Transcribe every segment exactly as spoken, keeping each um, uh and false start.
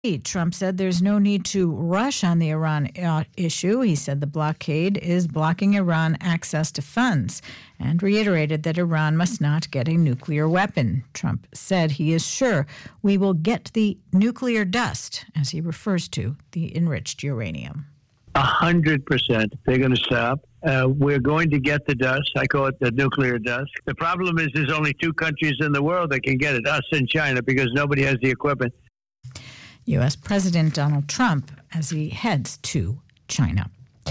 Trump said there's no need to rush on the Iran issue. He said the blockade is blocking Iran access to funds and reiterated that Iran must not get a nuclear weapon. Trump said he is sure we will get the nuclear dust, as he refers to the enriched uranium. A hundred percent. They're going to stop. Uh, we're going to get the dust. I call it the nuclear dust. The problem is there's only two countries in the world that can get it, us and China, because nobody has the equipment. U S. President Donald Trump as he heads to China.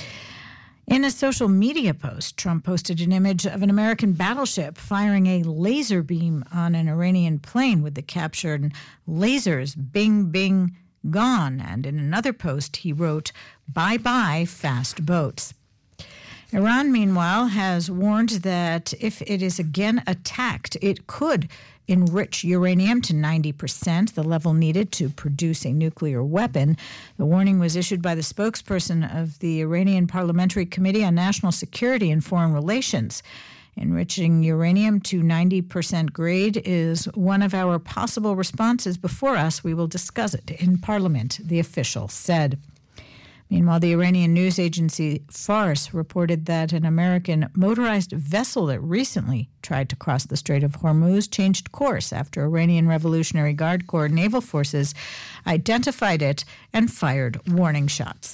In a social media post, Trump posted an image of an American battleship firing a laser beam on an Iranian plane with the caption, "Lasers, bing, bing, gone." And in another post, he wrote, "Bye-bye, fast boats." Iran, meanwhile, has warned that if it is again attacked, it could enrich uranium to ninety percent, the level needed to produce a nuclear weapon. The warning was issued by the spokesperson of the Iranian Parliamentary Committee on National Security and Foreign Relations. Enriching uranium to ninety percent grade is one of our possible responses before us. We will discuss it in Parliament, the official said. Meanwhile, the Iranian news agency Fars reported that an American motorized vessel that recently tried to cross the Strait of Hormuz changed course after Iranian Revolutionary Guard Corps naval forces identified it and fired warning shots.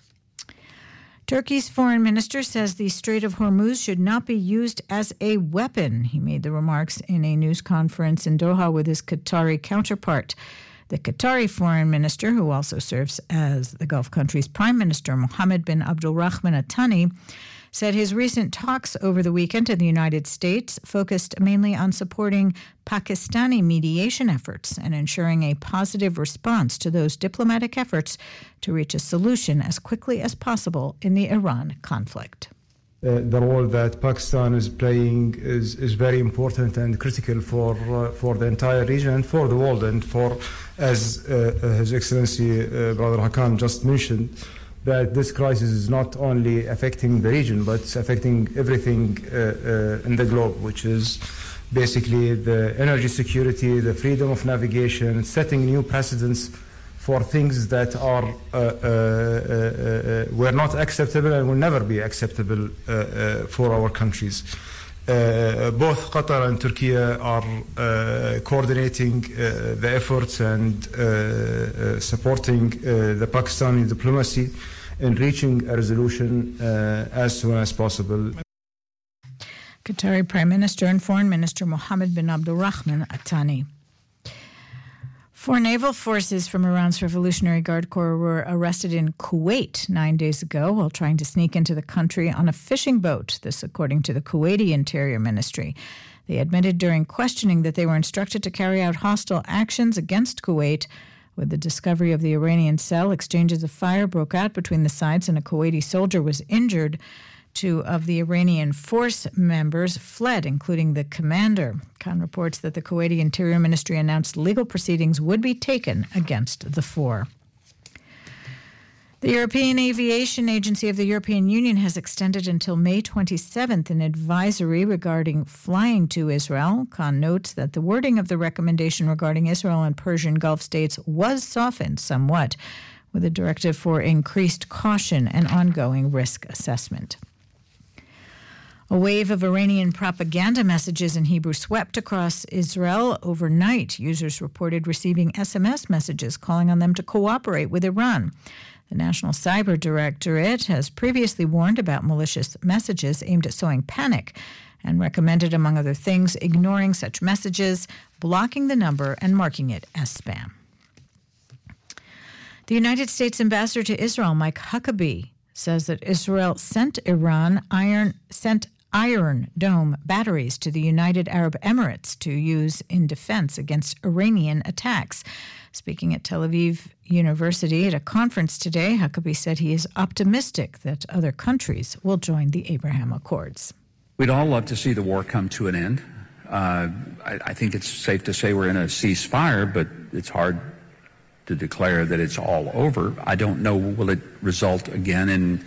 Turkey's foreign minister says the Strait of Hormuz should not be used as a weapon. He made the remarks in a news conference in Doha with his Qatari counterpart. The Qatari foreign minister, who also serves as the Gulf country's prime minister, Mohammed bin Abdulrahman Al Thani, said his recent talks over the weekend in the United States focused mainly on supporting Pakistani mediation efforts and ensuring a positive response to those diplomatic efforts to reach a solution as quickly as possible in the Iran conflict. Uh, the role that Pakistan is playing is, is very important and critical for uh, for the entire region and for the world, and for, as uh, His Excellency uh, Brother Hakan just mentioned, that this crisis is not only affecting the region, but it's affecting everything uh, uh, in the globe, which is basically the energy security, the freedom of navigation, setting new precedents for things that are uh, uh, uh, uh, were not acceptable and will never be acceptable uh, uh, for our countries. Uh, both Qatar and Turkey are uh, coordinating uh, the efforts and uh, uh, supporting uh, the Pakistani diplomacy in reaching a resolution uh, as soon as possible. Qatari Prime Minister and Foreign Minister Mohammed bin Abdulrahman Al Thani. Four naval forces from Iran's Revolutionary Guard Corps were arrested in Kuwait nine days ago while trying to sneak into the country on a fishing boat, this according to the Kuwaiti Interior Ministry. They admitted during questioning that they were instructed to carry out hostile actions against Kuwait. With the discovery of the Iranian cell, exchanges of fire broke out between the sides and a Kuwaiti soldier was injured. Two of the Iranian force members fled, including the commander. Khan reports that the Kuwaiti Interior Ministry announced legal proceedings would be taken against the four. The European Aviation Agency of the European Union has extended until May twenty-seventh an advisory regarding flying to Israel. Khan notes that the wording of the recommendation regarding Israel and Persian Gulf states was softened somewhat, with a directive for increased caution and ongoing risk assessment. A wave of Iranian propaganda messages in Hebrew swept across Israel overnight. Users reported receiving S M S messages calling on them to cooperate with Iran. The National Cyber Directorate has previously warned about malicious messages aimed at sowing panic and recommended, among other things, ignoring such messages, blocking the number, and marking it as spam. The United States Ambassador to Israel, Mike Huckabee, says that Israel sent Iran iron sent Iron Dome batteries to the United Arab Emirates to use in defense against Iranian attacks. Speaking at Tel Aviv University at a conference today, Huckabee said he is optimistic that other countries will join the Abraham Accords. We'd all love to see the war come to an end. Uh, I, I think it's safe to say we're in a ceasefire, but it's hard to declare that it's all over. I don't know, will it result again in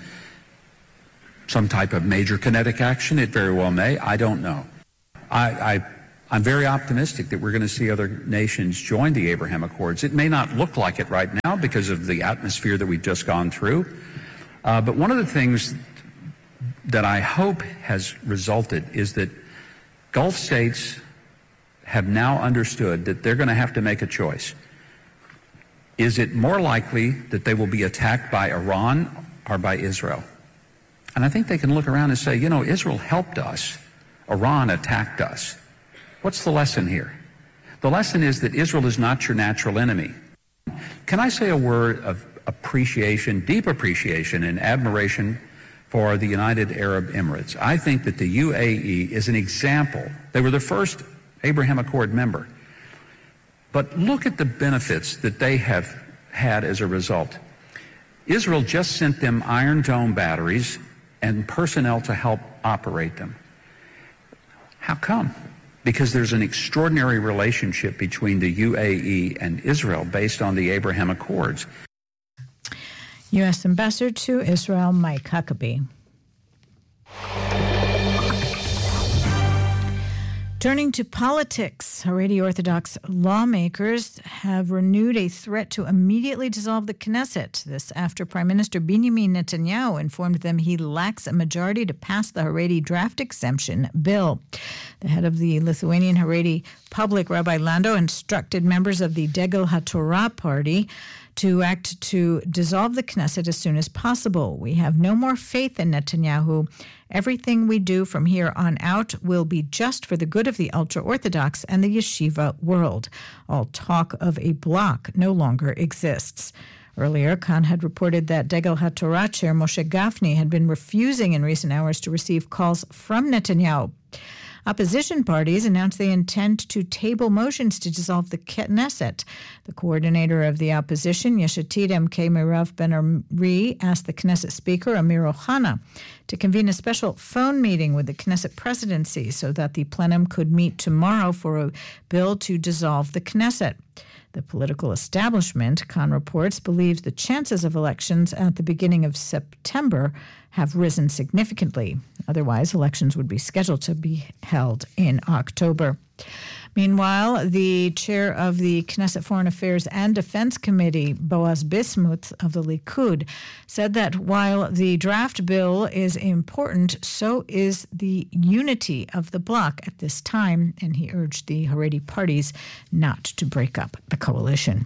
some type of major kinetic action? It very well may. I don't know. I, I, I'm very optimistic that we're going to see other nations join the Abraham Accords. It may not look like it right now because of the atmosphere that we've just gone through. Uh, but one of the things that I hope has resulted is that Gulf states have now understood that they're going to have to make a choice. Is it more likely that they will be attacked by Iran or by Israel? And I think they can look around and say, you know, Israel helped us. Iran attacked us. What's the lesson here? The lesson is that Israel is not your natural enemy. Can I say a word of appreciation, deep appreciation and admiration for the United Arab Emirates? I think that the U A E is an example. They were the first Abraham Accord member. But look at the benefits that they have had as a result. Israel just sent them Iron Dome batteries and personnel to help operate them. How come? Because there's an extraordinary relationship between the U A E and Israel based on the Abraham Accords. U S. Ambassador to Israel, Mike Huckabee. Turning to politics, Haredi Orthodox lawmakers have renewed a threat to immediately dissolve the Knesset. This after Prime Minister Benjamin Netanyahu informed them he lacks a majority to pass the Haredi draft exemption bill. The head of the Lithuanian Haredi Public, Rabbi Lando, instructed members of the Degel HaTorah party to act to dissolve the Knesset as soon as possible. We have no more faith in Netanyahu. Everything we do from here on out will be just for the good of the ultra-Orthodox and the yeshiva world. All talk of a bloc no longer exists. Earlier, Khan had reported that Degel HaTorah chair Moshe Gafni had been refusing in recent hours to receive calls from Netanyahu. Opposition parties announced they intend to table motions to dissolve the Knesset. The coordinator of the opposition, Yesh Atid M K Merav Ben-Ari, asked the Knesset Speaker, Amir Ohana, to convene a special phone meeting with the Knesset presidency so that the plenum could meet tomorrow for a bill to dissolve the Knesset. The political establishment, Khan reports, believes the chances of elections at the beginning of September have risen significantly. Otherwise, elections would be scheduled to be held in October. Meanwhile, the chair of the Knesset Foreign Affairs and Defense Committee, Boaz Bismuth of the Likud, said that while the draft bill is important, so is the unity of the bloc at this time, and he urged the Haredi parties not to break up the coalition.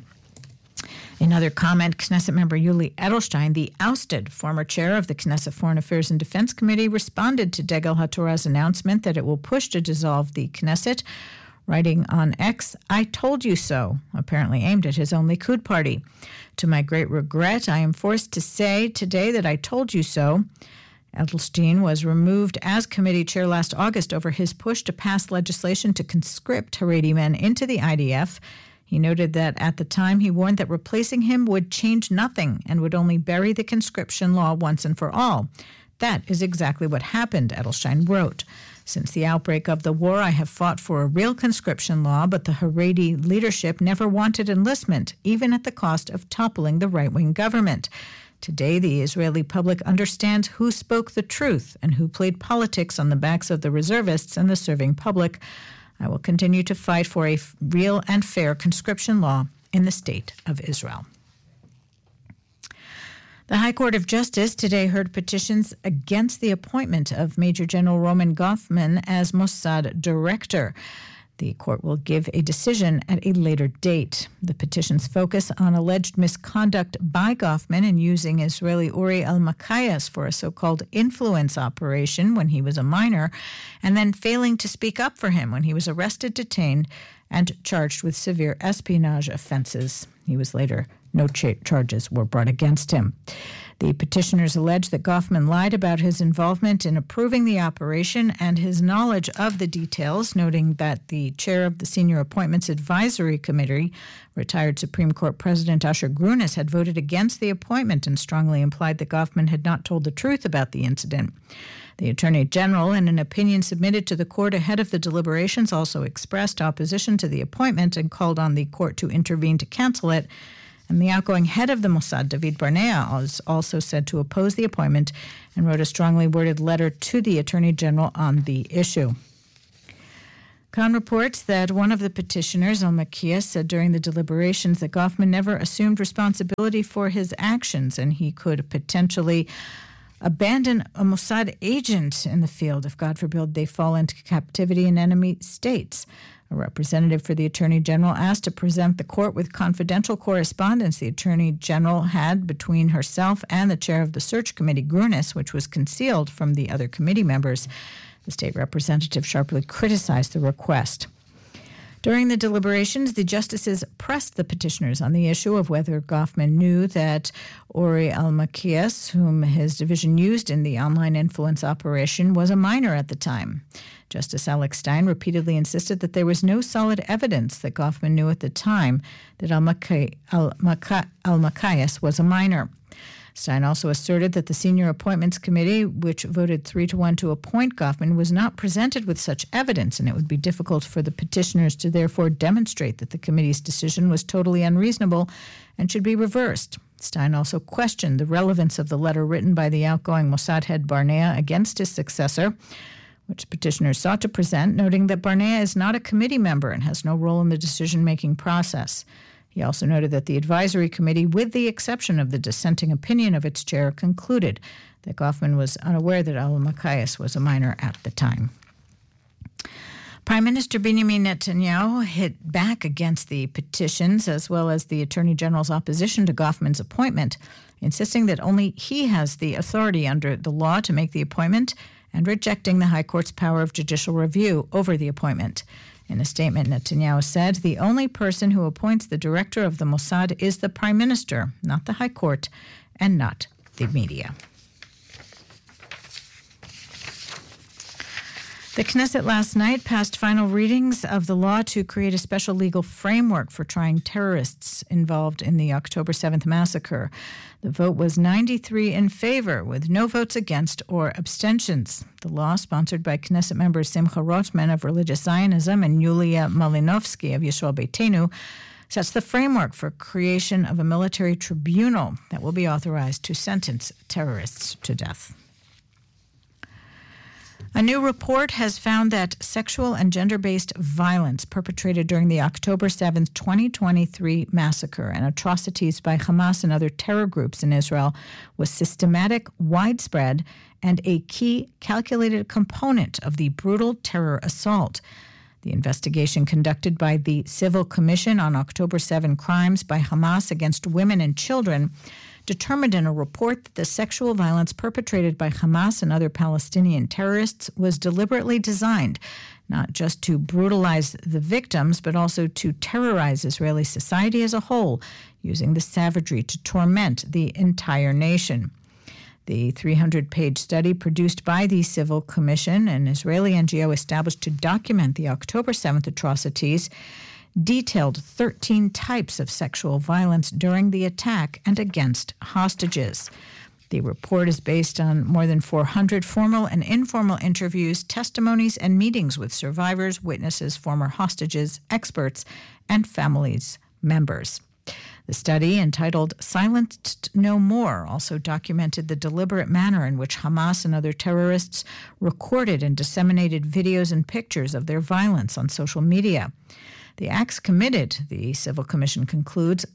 In other comment, Knesset member Yuli Edelstein, the ousted former chair of the Knesset Foreign Affairs and Defense Committee, responded to Degel HaTorah's announcement that it will push to dissolve the Knesset, writing on X, "I told you so," apparently aimed at his own Likud party. "To my great regret, I am forced to say today that I told you so." Edelstein was removed as committee chair last August over his push to pass legislation to conscript Haredi men into the I D F. He noted that at the time he warned that replacing him would change nothing and would only bury the conscription law once and for all. That is exactly what happened, Edelstein wrote. Since the outbreak of the war, I have fought for a real conscription law, but the Haredi leadership never wanted enlistment, even at the cost of toppling the right-wing government. Today, the Israeli public understands who spoke the truth and who played politics on the backs of the reservists and the serving public. I will continue to fight for a real and fair conscription law in the state of Israel. The High Court of Justice today heard petitions against the appointment of Major General Roman Goffman as Mossad director. The court will give a decision at a later date. The petitions focus on alleged misconduct by Goffman in using Israeli Uri al-Makayas for a so-called influence operation when he was a minor, and then failing to speak up for him when he was arrested, detained, and charged with severe espionage offenses. He was later, no ch- charges were brought against him. The petitioners allege that Goffman lied about his involvement in approving the operation and his knowledge of the details, noting that the chair of the Senior Appointments Advisory Committee, retired Supreme Court President Asher Grunis, had voted against the appointment and strongly implied that Goffman had not told the truth about the incident. The Attorney General, in an opinion submitted to the court ahead of the deliberations, also expressed opposition to the appointment and called on the court to intervene to cancel it. And the outgoing head of the Mossad, David Barnea, was also said to oppose the appointment and wrote a strongly worded letter to the Attorney General on the issue. Khan reports that one of the petitioners, Al-Makiyah, said during the deliberations that Goffman never assumed responsibility for his actions and he could potentially abandon a Mossad agent in the field if, God forbid, they fall into captivity in enemy states. A representative for the Attorney General asked to present the court with confidential correspondence the Attorney General had between herself and the chair of the search committee, Grunis, which was concealed from the other committee members. The state representative sharply criticized the request. During the deliberations, the justices pressed the petitioners on the issue of whether Goffman knew that Ori Al-Makiyah, whom his division used in the online influence operation, was a minor at the time. Justice Alex Stein repeatedly insisted that there was no solid evidence that Goffman knew at the time that Al-Makiyah was a minor. Stein also asserted that the Senior Appointments Committee, which voted three to one to appoint Goffman, was not presented with such evidence, and it would be difficult for the petitioners to therefore demonstrate that the committee's decision was totally unreasonable and should be reversed. Stein also questioned the relevance of the letter written by the outgoing Mossad head Barnea against his successor, which petitioners sought to present, noting that Barnea is not a committee member and has no role in the decision-making process. He also noted that the advisory committee, with the exception of the dissenting opinion of its chair, concluded that Goffman was unaware that Al-Makiyah was a minor at the time. Prime Minister Benjamin Netanyahu hit back against the petitions as well as the Attorney General's opposition to Goffman's appointment, insisting that only he has the authority under the law to make the appointment and rejecting the High Court's power of judicial review over the appointment. In a statement, Netanyahu said, "The only person who appoints the director of the Mossad is the Prime Minister, not the High Court, and not the media." The Knesset last night passed final readings of the law to create a special legal framework for trying terrorists involved in the October seventh massacre. The vote was ninety-three in favor, with no votes against or abstentions. The law, sponsored by Knesset members Simcha Rotman of Religious Zionism and Yulia Malinovsky of Yisrael Beitenu, sets the framework for creation of a military tribunal that will be authorized to sentence terrorists to death. A new report has found that sexual and gender-based violence perpetrated during the October seventh, twenty twenty-three massacre and atrocities by Hamas and other terror groups in Israel was systematic, widespread, and a key calculated component of the brutal terror assault. The investigation conducted by the Civil Commission on October seventh Crimes by Hamas against women and children determined in a report that the sexual violence perpetrated by Hamas and other Palestinian terrorists was deliberately designed not just to brutalize the victims, but also to terrorize Israeli society as a whole, using the savagery to torment the entire nation. The three hundred page study produced by the Civil Commission, an Israeli N G O established to document the October seventh atrocities, detailed thirteen types of sexual violence during the attack and against hostages. The report is based on more than four hundred formal and informal interviews, testimonies, and meetings with survivors, witnesses, former hostages, experts, and families members. The study, entitled Silenced No More, also documented the deliberate manner in which Hamas and other terrorists recorded and disseminated videos and pictures of their violence on social media. The acts committed, the Civil Commission concludes,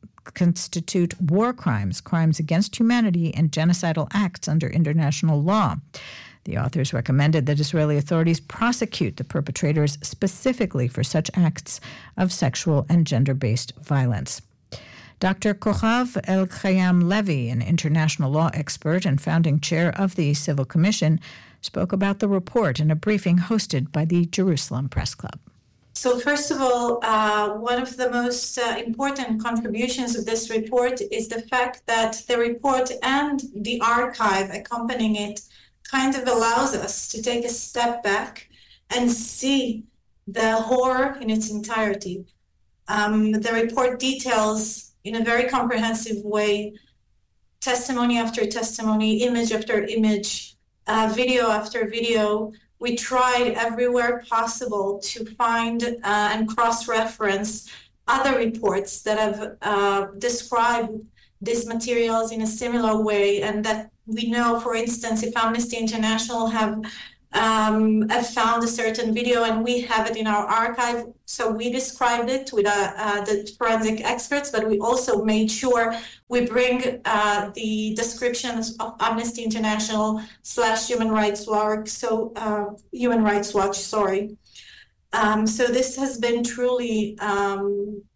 constitute war crimes, crimes against humanity, and genocidal acts under international law. The authors recommended that Israeli authorities prosecute the perpetrators specifically for such acts of sexual and gender-based violence. Doctor Kochav El-Khayam Levy, an international law expert and founding chair of the Civil Commission, spoke about the report in a briefing hosted by the Jerusalem Press Club. So first of all, uh, one of the most uh, important contributions of this report is the fact that the report and the archive accompanying it kind of allows us to take a step back and see the horror in its entirety. Um, the report details in a very comprehensive way testimony after testimony, image after image, uh, video after video. We tried everywhere possible to find uh, and cross-reference other reports that have uh, described these materials in a similar way, and that we know, for instance, if Amnesty International have um, have found a certain video, and we have it in our archive. So we described it with uh, uh, the forensic experts, but we also made sure we bring uh, the descriptions of Amnesty International slash Human Rights Watch. So uh, Human Rights Watch, sorry. Um, so this has been truly. Um,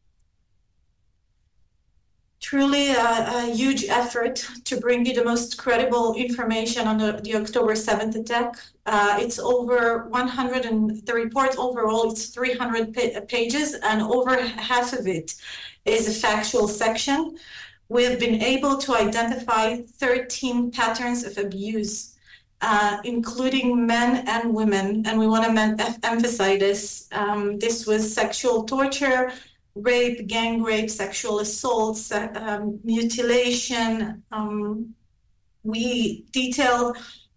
Truly a, a huge effort to bring you the most credible information on the, the October seventh attack. Uh, it's over one hundred, and the report overall, it's three hundred pa- pages, and over half of it is a factual section. We have been able to identify thirteen patterns of abuse, uh, including men and women, and we want to men- emphasize this. Um, this was sexual torture, rape, gang rape, sexual assaults, um, mutilation. Um, we detailed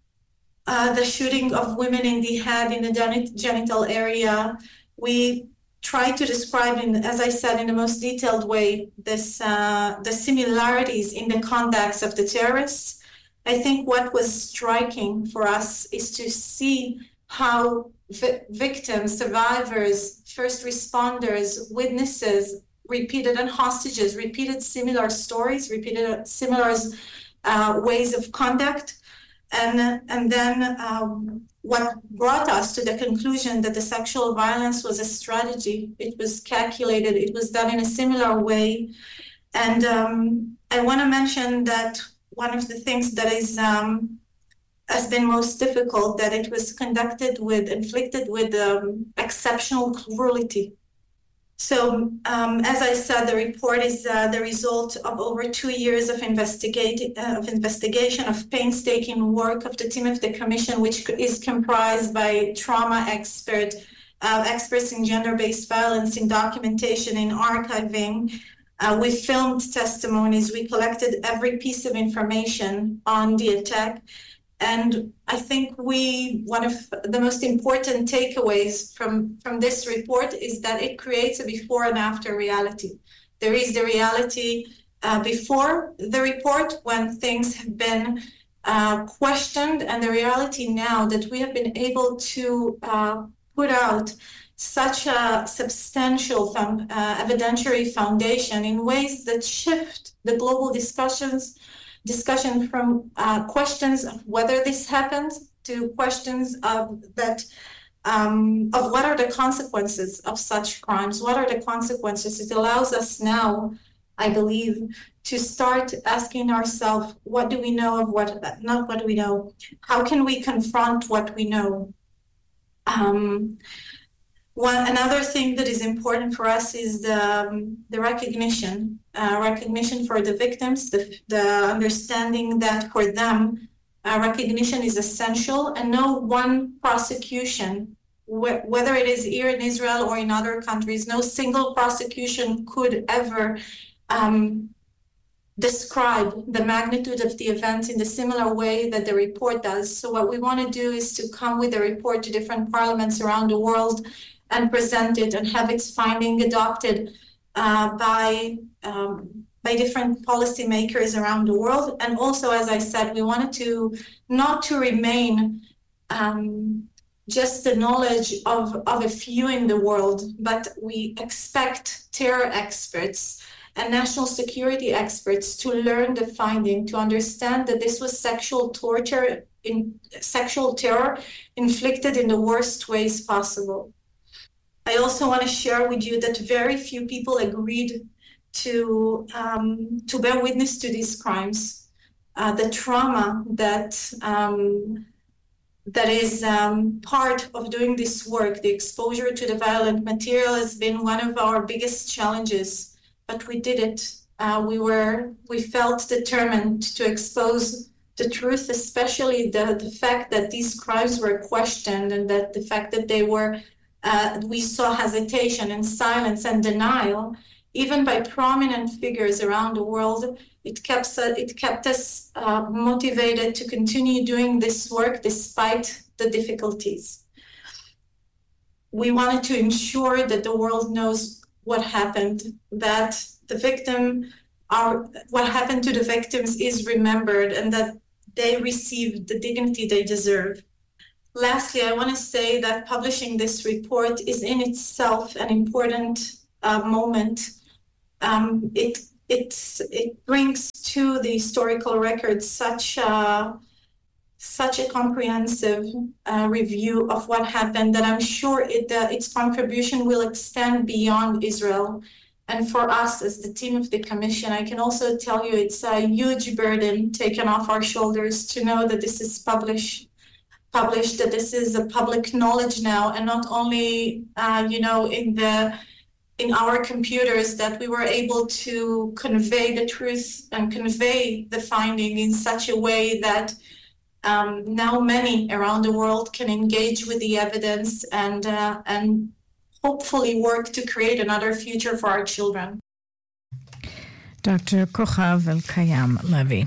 uh, the shooting of women in the head, in the gen- genital area. We try to describe, in, as I said, in the most detailed way, this uh, the similarities in the conducts of the terrorists. I think what was striking for us is to see how vi- victims, survivors, first responders, witnesses, repeated and hostages, repeated similar stories, repeated similar uh, ways of conduct. And, and then um, what brought us to the conclusion that the sexual violence was a strategy. It was calculated, it was done in a similar way. And um, I want to mention that one of the things that is um, has been most difficult, that it was conducted with, inflicted with um, exceptional cruelty. So, um, as I said, the report is uh, the result of over two years of, investigate, uh, of investigation, of painstaking work of the team of the Commission, which is comprised by trauma expert, uh, experts in gender-based violence, in documentation, in archiving. Uh, we filmed testimonies, we collected every piece of information on the attack. And I think we, one of the most important takeaways from, from this report is that it creates a before and after reality. There is the reality uh, before the report, when things have been uh, questioned, and the reality now that we have been able to uh, put out such a substantial uh, evidentiary foundation in ways that shift the global discussions discussion from uh, questions of whether this happened to questions of that um, of what are the consequences of such crimes, what are the consequences. It allows us now, I believe, to start asking ourselves, what do we know of what, not what do we know, how can we confront what we know? Um, One another thing that is important for us is the, um, the recognition, uh, recognition for the victims, the, the understanding that for them, uh, recognition is essential, and no one prosecution, wh- whether it is here in Israel or in other countries, no single prosecution could ever um, describe the magnitude of the events in the similar way that the report does. So what we want to do is to come with a report to different parliaments around the world and present it and have its finding adopted uh, by um, by different policymakers around the world. And also, as I said, we wanted to not to remain um, just the knowledge of, of a few in the world, but we expect terror experts and national security experts to learn the finding, to understand that this was sexual torture, in sexual terror inflicted in the worst ways possible. I also want to share with you that very few people agreed to um, to bear witness to these crimes. Uh, the trauma that um, that is um, part of doing this work, the exposure to the violent material, has been one of our biggest challenges. But we did it. Uh, we were we felt determined to expose the truth, especially the the fact that these crimes were questioned, and that the fact that they were. Uh, we saw hesitation and silence and denial, even by prominent figures around the world. It kept, uh, it kept us uh, motivated to continue doing this work despite the difficulties. We wanted to ensure that the world knows what happened, that the victim, are, what happened to the victims is remembered, and that they received the dignity they deserve. lastly, I want to say that publishing this report is in itself an important uh, moment. Um, it it's, it brings to the historical record such a, such a comprehensive uh, review of what happened that I'm sure it, uh, its contribution will extend beyond Israel. And for us as the team of the Commission, I can also tell you it's a huge burden taken off our shoulders to know that this is published, published that this is a public knowledge now, and not only, uh, you know, in the in our computers, that we were able to convey the truth and convey the finding in such a way that um, now many around the world can engage with the evidence and uh, and hopefully work to create another future for our children. Doctor Kochav Elkayam Levy.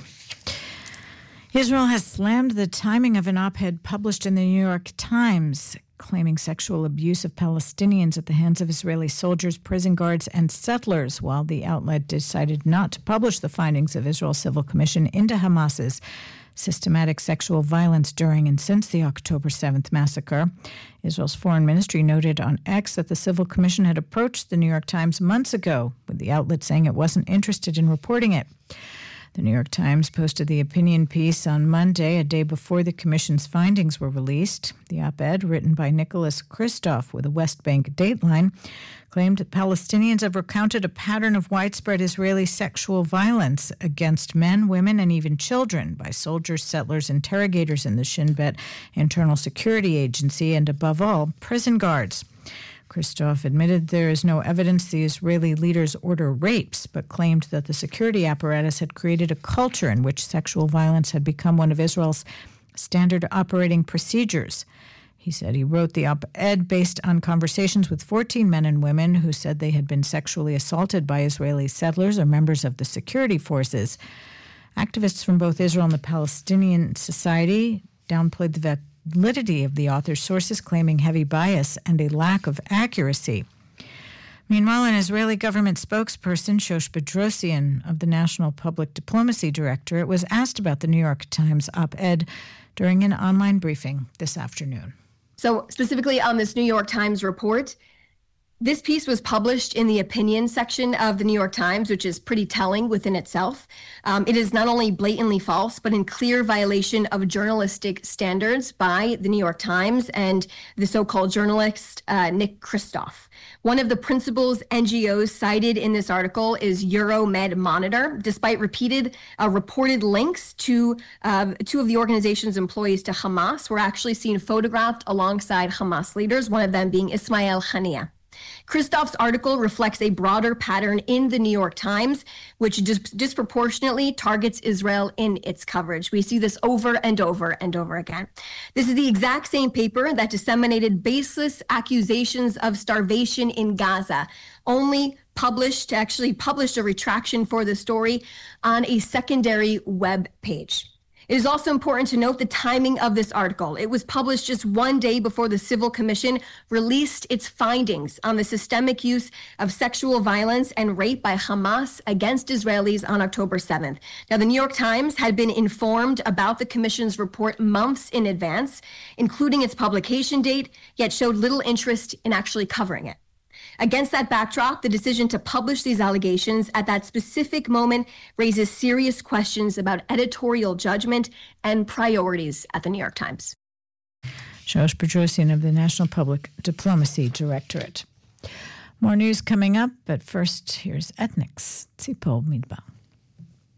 Israel has slammed the timing of an op-ed published in the New York Times claiming sexual abuse of Palestinians at the hands of Israeli soldiers, prison guards, and settlers, while the outlet decided not to publish the findings of Israel's Civil Commission into Hamas's systematic sexual violence during and since the October seventh massacre. Israel's foreign ministry noted on X that the Civil Commission had approached the New York Times months ago, with the outlet saying it wasn't interested in reporting it. The New York Times posted the opinion piece on Monday, a day before the Commission's findings were released. The op-ed, written by Nicholas Kristof with a West Bank dateline, claimed that Palestinians have recounted a pattern of widespread Israeli sexual violence against men, women, and even children by soldiers, settlers, interrogators in the Shin Bet Internal Security Agency, and above all, prison guards. Kristof admitted there is no evidence the Israeli leaders order rapes, but claimed that the security apparatus had created a culture in which sexual violence had become one of Israel's standard operating procedures. He said he wrote the op-ed based on conversations with fourteen men and women who said they had been sexually assaulted by Israeli settlers or members of the security forces. Activists from both Israel and the Palestinian Society downplayed the validity of the author's sources, claiming heavy bias and a lack of accuracy. Meanwhile, an Israeli government spokesperson, Shosh Bedrosian of the National Public Diplomacy Directorate, was asked about the New York Times op-ed during an online briefing this afternoon. So specifically on this New York Times report, this piece was published in the opinion section of the New York Times, which is pretty telling within itself. Um, it is not only blatantly false, but in clear violation of journalistic standards by the New York Times and the so-called journalist uh, Nick Kristof. One of the principal N G Os cited in this article is Euromed Monitor, despite repeated uh, reported links to uh, two of the organization's employees to Hamas were actually seen photographed alongside Hamas leaders, one of them being Ismail Haniyeh. Kristof's article reflects a broader pattern in the New York Times, which dis- disproportionately targets Israel in its coverage. We see this over and over and over again. This is the exact same paper that disseminated baseless accusations of starvation in Gaza, only published, actually published a retraction for the story on a secondary web page. It is also important to note the timing of this article. It was published just one day before the Civil Commission released its findings on the systemic use of sexual violence and rape by Hamas against Israelis on October seventh. Now, the New York Times had been informed about the Commission's report months in advance, including its publication date, yet showed little interest in actually covering it. Against that backdrop, the decision to publish these allegations at that specific moment raises serious questions about editorial judgment and priorities at the New York Times. Shosh Bedrosian of the National Public Diplomacy Directorate. More news coming up, but first, here's Ethnics. Tzipol Midbar.